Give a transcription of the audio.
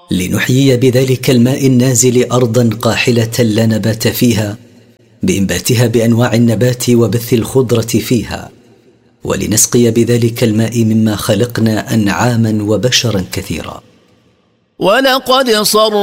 لنحيي بذلك الماء النازل أرضا قاحلة لا نبات فيها بإنباتها بأنواع النبات وبث الخضرة فيها، ولنسقي بذلك الماء مما خلقنا أنعاما وبشرا كثيرا. ولقد